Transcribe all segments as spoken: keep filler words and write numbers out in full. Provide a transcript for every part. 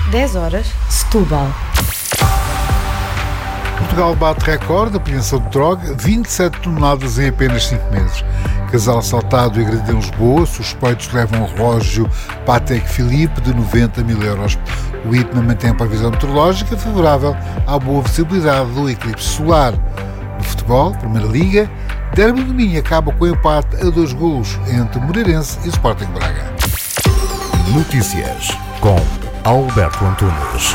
dez horas, Setúbal. Portugal bate recorde de apreensão de droga, vinte e sete toneladas em apenas cinco meses. Casal assaltado e agredido em Lisboa, suspeitos levam um relógio Patek Philippe de noventa mil euros. O I P M A mantém a previsão meteorológica favorável à boa visibilidade do eclipse solar. No futebol, Primeira Liga, Derby do Minho acaba com o empate a dois golos entre Moreirense e Sporting Braga. Notícias com Alberto Antunes.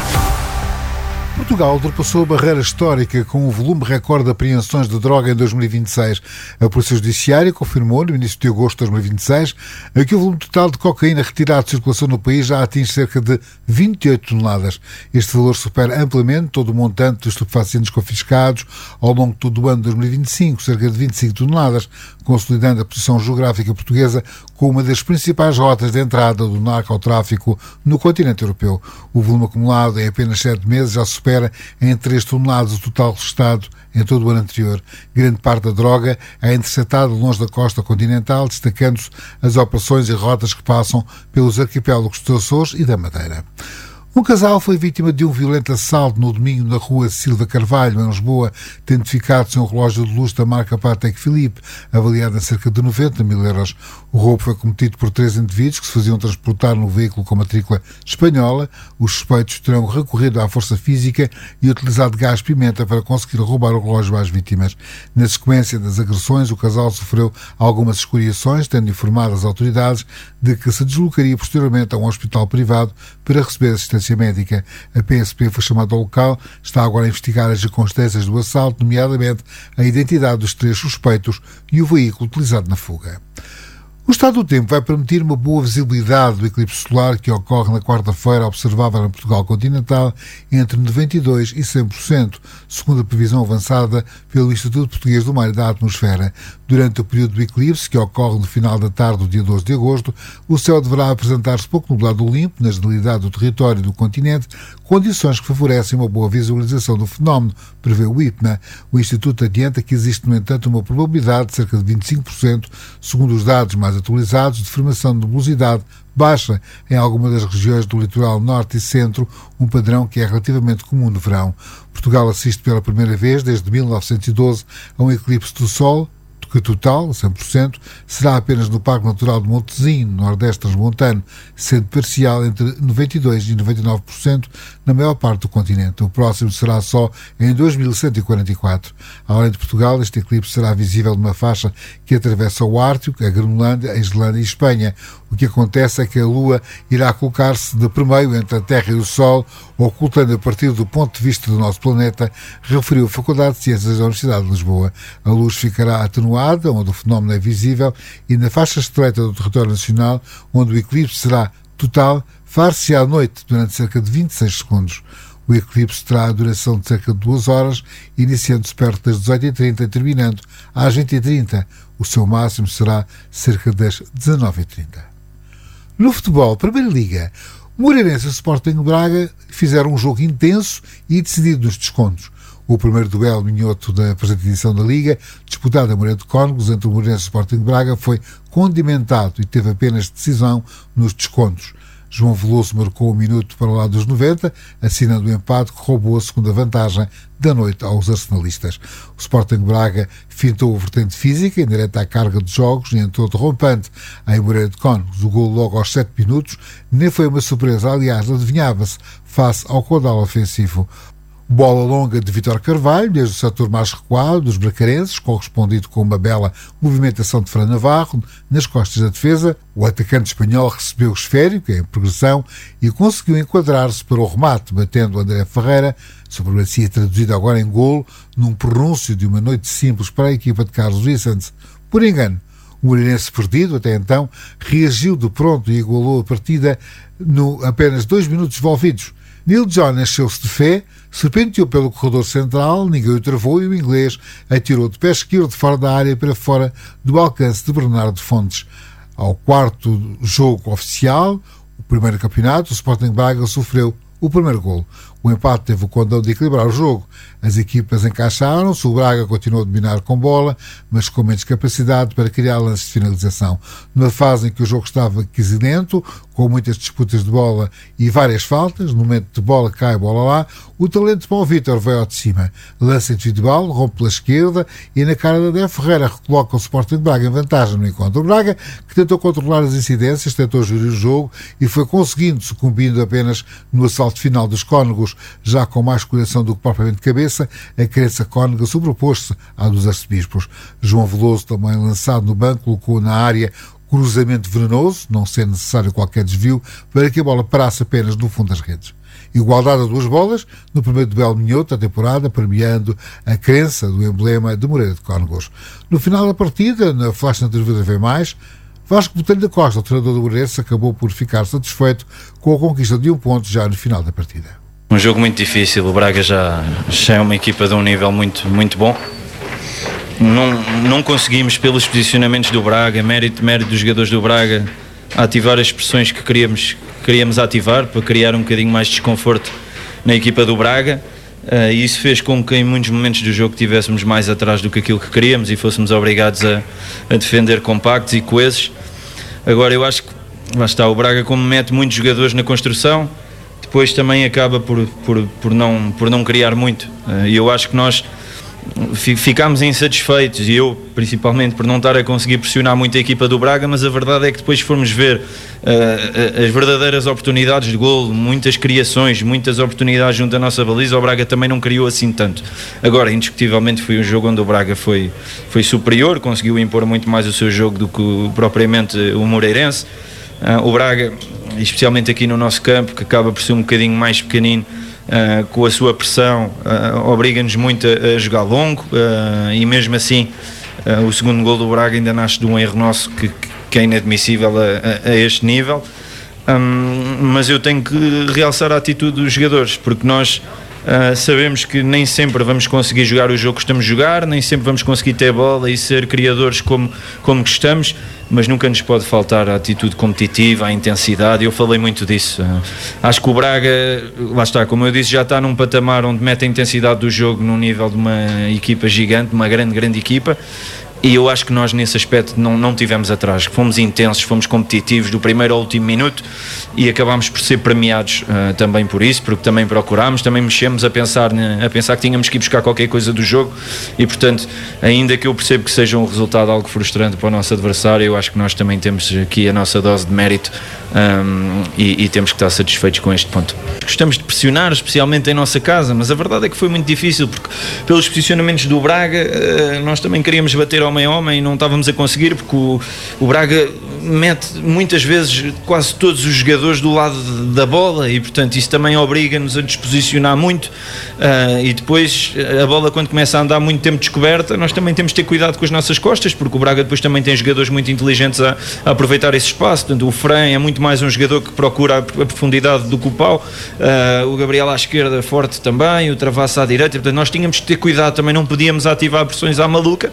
Portugal ultrapassou a barreira histórica com um volume recorde de apreensões de droga em dois mil e vinte e seis. A Polícia Judiciária confirmou, no início de agosto de dois mil e vinte e seis, que o volume total de cocaína retirado de circulação no país já atinge cerca de vinte e oito toneladas. Este valor supera amplamente todo o montante de estupefacientes confiscados ao longo de todo o ano de dois mil e vinte e cinco, cerca de vinte e cinco toneladas, consolidando a posição geográfica portuguesa como uma das principais rotas de entrada do narcotráfico no continente europeu. O volume acumulado em apenas sete meses já supera em três toneladas o total registrado em todo o ano anterior. Grande parte da droga é interceptada longe da costa continental, destacando-se as operações e rotas que passam pelos arquipélagos dos Açores e da Madeira. Um casal foi vítima de um violento assalto no domingo na rua Silva Carvalho, em Lisboa, tendo ficado-se um relógio de luxo da marca Patek Philippe, avaliado em cerca de noventa mil euros. O roubo foi cometido por três indivíduos que se faziam transportar no veículo com matrícula espanhola. Os suspeitos terão recorrido à força física e utilizado gás-pimenta para conseguir roubar o relógio às vítimas. Na sequência das agressões, o casal sofreu algumas escoriações, tendo informado as autoridades de que se deslocaria posteriormente a um hospital privado para receber assistência médica. A P S P foi chamada ao local, está agora a investigar as circunstâncias do assalto, nomeadamente a identidade dos três suspeitos e o veículo utilizado na fuga. O estado do tempo vai permitir uma boa visibilidade do eclipse solar que ocorre na quarta-feira, observável em Portugal continental, entre noventa e dois por cento e cem por cento, segundo a previsão avançada pelo Instituto Português do Mar e da Atmosfera. Durante o período do eclipse, que ocorre no final da tarde do dia doze de agosto, o céu deverá apresentar-se pouco nublado ou limpo na generalidade do território do continente, condições que favorecem uma boa visualização do fenómeno, prevê o I P M A. O Instituto adianta que existe, no entanto, uma probabilidade de cerca de vinte e cinco por cento, segundo os dados mais atualizados, de formação de nebulosidade baixa em algumas das regiões do litoral norte e centro, um padrão que é relativamente comum no verão. Portugal assiste pela primeira vez desde mil novecentos e doze a um eclipse do Sol, que total, cem por cento, será apenas no Parque Natural de Montezinho, no Nordeste Transmontano, sendo parcial entre noventa e dois por cento e noventa e nove por cento na maior parte do continente. O próximo será só em dois mil cento e quarenta e quatro. Além de Portugal, este eclipse será visível numa faixa que atravessa o Ártico, a Groenlândia, a Islândia e a Espanha. O que acontece é que a Lua irá colocar-se de primeiro entre a Terra e o Sol, ocultando a partir do ponto de vista do nosso planeta, referiu a Faculdade de Ciências da Universidade de Lisboa. A luz ficará atenuada, onde o fenómeno é visível, e na faixa estreita do território nacional, onde o eclipse será total, far-se à noite durante cerca de vinte e seis segundos. O eclipse terá a duração de cerca de duas horas, iniciando-se perto das dezoito e trinta e terminando às vinte e trinta. O seu máximo será cerca das dezanove e trinta. No futebol, Primeira Liga, Moreirense e Sporting Braga fizeram um jogo intenso e decidido nos descontos. O primeiro duelo minhoto da presente edição da Liga, disputado a Moreira de Cónegos entre o Moreirense e o Sporting Braga, foi condimentado e teve apenas decisão nos descontos. João Veloso marcou um minuto para o lado dos noventa, assinando o empate que roubou a segunda vantagem da noite aos arsenalistas. O Sporting Braga fintou a vertente física em direto à carga de jogos e entrou derrompante em Moreira de Cónegos. O golo logo aos sete minutos nem foi uma surpresa, aliás, adivinhava-se face ao caudal ofensivo. Bola longa de Vítor Carvalho, desde o setor mais recuado dos bracarenses, correspondido com uma bela movimentação de Fran Navarro nas costas da defesa. O atacante espanhol recebeu o esférico em progressão e conseguiu enquadrar-se para o remate, batendo André Ferreira, supremacia traduzida agora em golo, num pronúncio de uma noite simples para a equipa de Carlos Vicente. Por engano, o Moreirense, perdido até então, reagiu de pronto e igualou a partida no apenas dois minutos envolvidos. Neil John encheu-se de fé, serpenteou pelo corredor central, ninguém o travou e o inglês atirou de pé esquerdo fora da área para fora do alcance de Bernardo Fontes. Ao quarto jogo oficial, o primeiro campeonato, o Sporting Braga sofreu o primeiro golo. O empate teve o condão de equilibrar o jogo. As equipas encaixaram-se, o Braga continuou a dominar com bola, mas com menos capacidade para criar lances de finalização. Numa fase em que o jogo estava quesilento, com muitas disputas de bola e várias faltas. No momento de bola cai, bola lá, o talento de Paulo Vítor veio ao de cima. Lança individual, rompe pela esquerda e na cara de André Ferreira recoloca o Sporting de Braga em vantagem no encontro. O Braga, que tentou controlar as incidências, tentou gerir o jogo e foi conseguindo, sucumbindo apenas no assalto final dos cónegos, já com mais coração do que propriamente cabeça. A crença cónega sobrepôs-se à dos arcebispos. João Veloso, também lançado no banco, colocou na área cruzamento venenoso, não sendo necessário qualquer desvio, para que a bola parasse apenas no fundo das redes. Igualdade a duas bolas no primeiro duelo minhoto da temporada, premiando a crença do emblema de Moreira de Cónegos. No final da partida, na flash na televisão V mais, Vasco Botelho da Costa, o treinador do Moreirense, acabou por ficar satisfeito com a conquista de um ponto já no final da partida. Um jogo muito difícil, o Braga já, já é uma equipa de um nível muito, muito bom. Não, não conseguimos, pelos posicionamentos do Braga, mérito, mérito dos jogadores do Braga, ativar as pressões que queríamos, queríamos ativar para criar um bocadinho mais de desconforto na equipa do Braga. Uh, e isso fez com que em muitos momentos do jogo estivéssemos mais atrás do que aquilo que queríamos e fôssemos obrigados a, a defender compactos e coesos. Agora eu acho que lá está, o Braga, como mete muitos jogadores na construção, depois também acaba por, por, por, não, por não criar muito. Uh, e eu acho que nós ficámos insatisfeitos, e eu principalmente, por não estar a conseguir pressionar muito a equipa do Braga, mas a verdade é que depois formos ver uh, as verdadeiras oportunidades de golo, muitas criações, muitas oportunidades junto à nossa baliza, o Braga também não criou assim tanto. Agora, indiscutivelmente foi um jogo onde o Braga foi, foi superior, conseguiu impor muito mais o seu jogo do que propriamente o Moreirense. Uh, o Braga, especialmente aqui no nosso campo, que acaba por ser um bocadinho mais pequenino, Uh, com a sua pressão, uh, obriga-nos muito a, a jogar longo, uh, e mesmo assim uh, o segundo gol do Braga ainda nasce de um erro nosso que, que é inadmissível a, a, a este nível. Um, mas eu tenho que realçar a atitude dos jogadores, porque nós uh, sabemos que nem sempre vamos conseguir jogar o jogo que estamos a jogar, nem sempre vamos conseguir ter bola e ser criadores como, como gostamos, mas nunca nos pode faltar a atitude competitiva, a intensidade. Eu falei muito disso. Uh, acho que o Braga, lá está, como eu disse, já está num patamar onde mete a intensidade do jogo num nível de uma equipa gigante, uma grande, grande equipa. E eu acho que nós nesse aspecto não, não tivemos atrás, fomos intensos, fomos competitivos do primeiro ao último minuto e acabámos por ser premiados uh, também por isso, porque também procurámos, também mexemos a pensar, a pensar que tínhamos que ir buscar qualquer coisa do jogo e, portanto, ainda que eu percebo que seja um resultado algo frustrante para o nosso adversário, eu acho que nós também temos aqui a nossa dose de mérito um, e, e temos que estar satisfeitos com este ponto. Gostamos de pressionar, especialmente em nossa casa, mas a verdade é que foi muito difícil, porque pelos posicionamentos do Braga, uh, nós também queríamos bater ao homem a homem e não estávamos a conseguir, porque o, o Braga mete muitas vezes quase todos os jogadores do lado de, da bola e, portanto, isso também obriga-nos a desposicionar muito, uh, e depois a bola, quando começa a andar muito tempo descoberta, nós também temos de ter cuidado com as nossas costas, porque o Braga depois também tem jogadores muito inteligentes a, a aproveitar esse espaço. Portanto, o Fran é muito mais um jogador que procura a, a profundidade do que o Pau, uh, o Gabriel à esquerda forte também, o Travasso à direita, portanto nós tínhamos de ter cuidado, também não podíamos ativar pressões à maluca.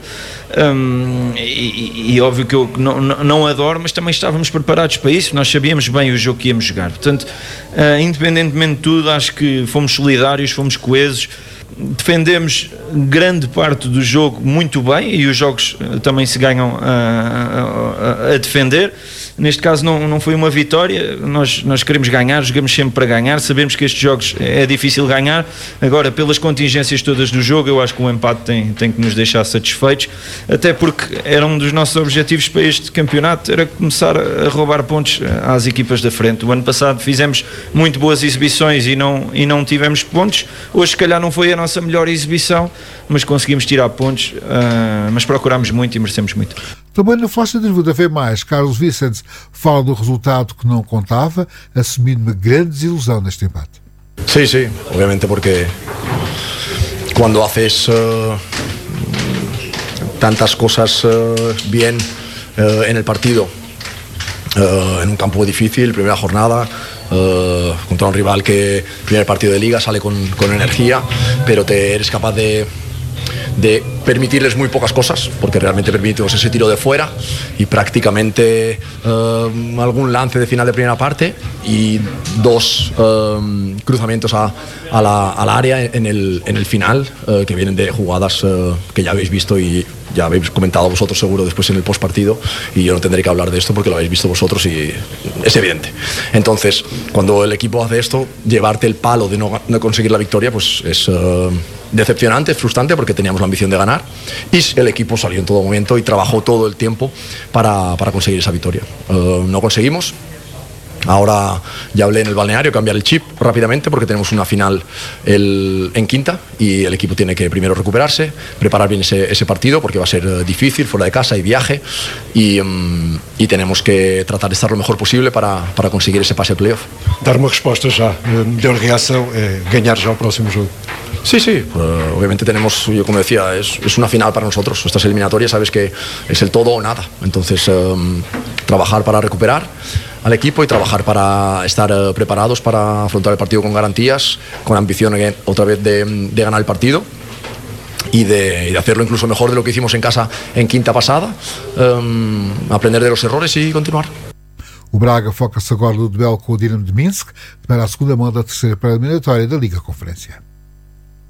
Um, e, e óbvio que eu não, não, não adoro, mas também estávamos preparados para isso, nós sabíamos bem o jogo que íamos jogar, portanto, uh, independentemente de tudo, acho que fomos solidários, fomos coesos, defendemos grande parte do jogo muito bem e os jogos uh, também se ganham a, a, a defender. Neste caso não, não foi uma vitória, nós, nós queremos ganhar, jogamos sempre para ganhar, sabemos que estes jogos é difícil ganhar. Agora, pelas contingências todas do jogo, eu acho que o empate tem, tem que nos deixar satisfeitos, até porque era um dos nossos objetivos para este campeonato, era começar a roubar pontos às equipas da frente. O ano passado fizemos muito boas exibições e não, e não tivemos pontos, hoje se calhar não foi a nossa melhor exibição, mas conseguimos tirar pontos, uh, mas procurámos muito e merecemos muito. Também na faixa de da V mais, Carlos Vicente fala do resultado que não contava, assumindo uma grande desilusão neste empate. Sí, sí, obviamente porque cuando haces uh, tantas cosas uh, bien uh, en el partido, uh, en un campo difícil, primera jornada, uh, contra un rival que primer partido de liga sale con, con energía, pero te eres capaz de de permitirles muy pocas cosas, porque realmente permitimos ese tiro de fuera y prácticamente uh, algún lance de final de primera parte y dos uh, cruzamientos a, a la, al área en el, en el final, uh, que vienen de jugadas uh, que ya habéis visto y ya habéis comentado vosotros seguro después en el post partido, y yo no tendré que hablar de esto porque lo habéis visto vosotros y es evidente. Entonces, cuando el equipo hace esto, llevarte el palo de no, no conseguir la victoria, pues es uh, decepcionante, es frustrante, porque teníamos la ambición de ganar y el equipo salió en todo momento y trabajó todo el tiempo para, para conseguir esa victoria. Uh, no conseguimos. Ahora ya hablé en el balneario, cambiar el chip rápidamente porque tenemos una final el, en Quinta y el equipo tiene que primero recuperarse, preparar bien ese, ese partido porque va a ser uh, difícil, fuera de casa y viaje, y, um, y tenemos que tratar de estar lo mejor posible para, para conseguir ese pase al playoff. Dar uma resposta já, deu reação, é ganhar já o próximo jogo. Sí, sí, uh, obviamente tenemos, yo como decía, es, es una final para nosotros. Estas eliminatorias, sabes que es el todo o nada. Entonces, um, trabajar para recuperar al equipo y trabajar para estar uh, preparados para afrontar el partido con garantías, con ambición again, otra vez de, de ganar el partido y de, y de hacerlo incluso mejor de lo que hicimos en casa en Quinta pasada, um, aprender de los errores y continuar. O Braga foca-se agora no duelo com o Dinamo de Minsk para a segunda mão da terceira pré-eliminatória da Liga Conferência.